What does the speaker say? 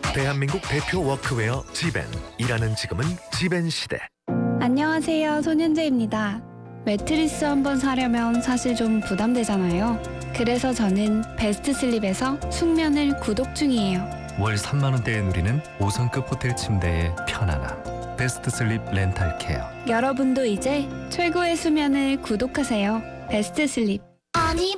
대한민국 대표 워크웨어 지벤. 일하는 지금은 지벤 시대. 안녕하세요, 손현재입니다. 매트리스 한번 사려면 사실 좀 부담되잖아요. 그래서 저는 베스트 슬립에서 숙면을 구독 중이에요. 월 3만 원대에 누리는 5성급 호텔 침대의 편안함. 베스트 슬립 렌탈 케어. 여러분도 이제 최고의 수면을 구독하세요. 베스트 슬립. 아니